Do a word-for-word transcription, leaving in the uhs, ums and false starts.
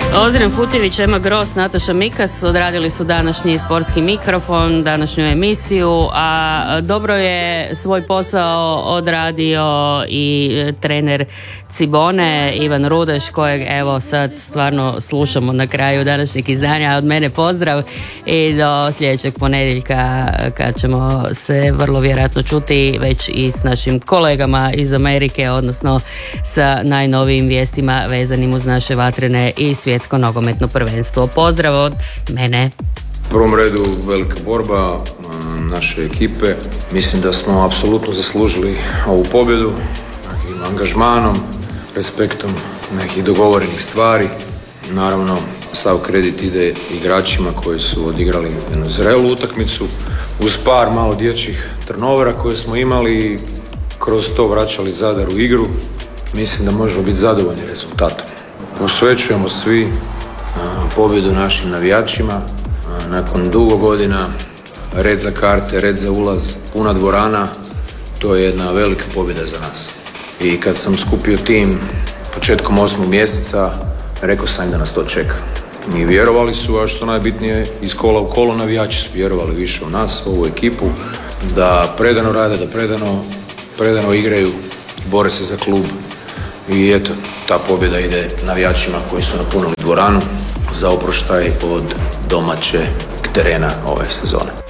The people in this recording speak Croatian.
Ozren Futivić, Ema Gros, Nataša Mikas odradili su današnji sportski mikrofon, današnju emisiju, a dobro je svoj posao odradio i trener Cibone, Ivan Rudeš, kojeg evo sad stvarno slušamo na kraju današnjeg izdanja. Od mene pozdrav i do sljedećeg ponedjeljka kad ćemo se vrlo vjerojatno čuti već i s našim kolegama iz Amerike, odnosno sa najnovijim vijestima vezanim uz naše vatrene i svjetsko nogometno prvenstvo. Pozdrav od mene. U prvom redu velika borba naše ekipe. Mislim da smo apsolutno zaslužili ovu pobjedu nekim angažmanom, respektom nekih dogovorenih stvari. Naravno, sav kredit ide igračima koji su odigrali jednu zrelu utakmicu uz par malo dječjih turnovera koje smo imali i kroz to vraćali Zadar u igru. Mislim da možemo biti zadovoljni rezultatom. Posvećujemo svi pobjedu našim navijačima. Nakon dugo godina red za karte, red za ulaz, puna dvorana, to je jedna velika pobjeda za nas. I kad sam skupio tim početkom osmog mjeseca, rekao sam da nas to čeka. I vjerovali su, a što najbitnije, iz kola u kolo navijači su vjerovali više u nas, u ovu ekipu, da predano rade, da predano, predano igraju, bore se za klub. I eto, ta pobjeda ide navijačima koji su napunili dvoranu za oproštaj od domaćeg terena ove sezone.